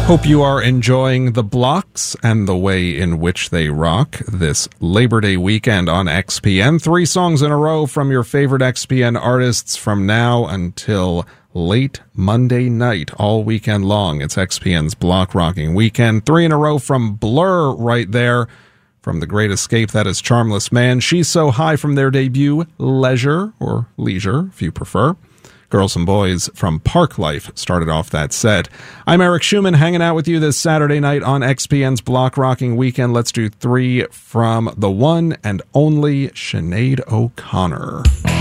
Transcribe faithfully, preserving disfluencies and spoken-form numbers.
Hope you are enjoying the blocks and the way in which they rock this Labor Day weekend on X P N. Three songs in a row from your favorite X P N artists from now until late Monday night, all weekend long. It's X P N's Block Rocking Weekend. Three in a row from Blur right there. From The Great Escape, that is Charmless Man. She's So High from their debut, Leisure, or Leisure, if you prefer. Girls and Boys from Parklife started off that set. I'm Eric Schumann, hanging out with you this Saturday night on X P N's Block Rocking Weekend. Let's do three from the one and only Sinead O'Connor.